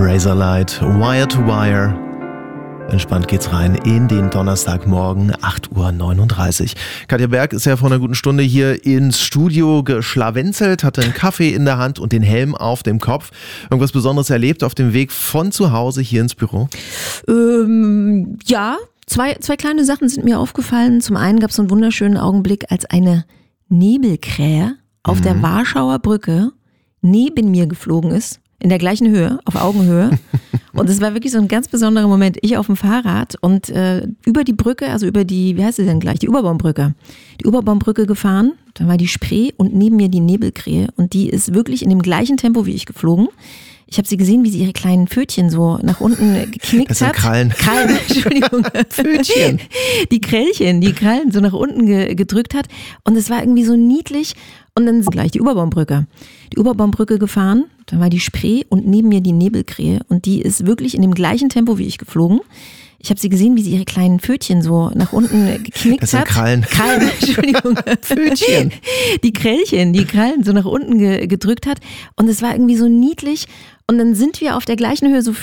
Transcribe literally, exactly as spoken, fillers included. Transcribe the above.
Razorlight, Wire to Wire. Entspannt geht's rein in den Donnerstagmorgen, acht Uhr neununddreißig. Katja Berg ist ja vor einer guten Stunde hier ins Studio geschlawenzelt, hatte einen Kaffee in der Hand und den Helm auf dem Kopf. Irgendwas Besonderes erlebt auf dem Weg von zu Hause hier ins Büro? Ähm, ja, zwei, zwei kleine Sachen sind mir aufgefallen. Zum einen gab es so einen wunderschönen Augenblick, als eine Nebelkrähe auf mhm. der Warschauer Brücke neben mir geflogen ist. In der gleichen Höhe, auf Augenhöhe. Und es war wirklich so ein ganz besonderer Moment. Ich auf dem Fahrrad und äh, über die Brücke, also über die, wie heißt sie denn gleich, die Oberbaumbrücke. Die Oberbaumbrücke gefahren, da war die Spree und neben mir die Nebelkrähe. Und die ist wirklich in dem gleichen Tempo wie ich geflogen. Ich habe sie gesehen, wie sie ihre kleinen Pfötchen so nach unten geknickt das sind hat. Krallen. Krallen, Entschuldigung. Pfötchen. Die Krällchen, die Krallen so nach unten ge- gedrückt hat. Und es war irgendwie so niedlich. Und dann gleich die Oberbaumbrücke. Die Oberbaumbrücke gefahren, da war die Spree und neben mir die Nebelkrähe. Und die ist wirklich in dem gleichen Tempo wie ich geflogen. Ich habe sie gesehen, wie sie ihre kleinen Pfötchen so nach unten geknickt das sind hat. Krallen. Krallen, Entschuldigung. Pfötchen. Die Krällchen, die Krallen so nach unten ge- gedrückt hat. Und es war irgendwie so niedlich. Und dann sind wir auf der gleichen Höhe so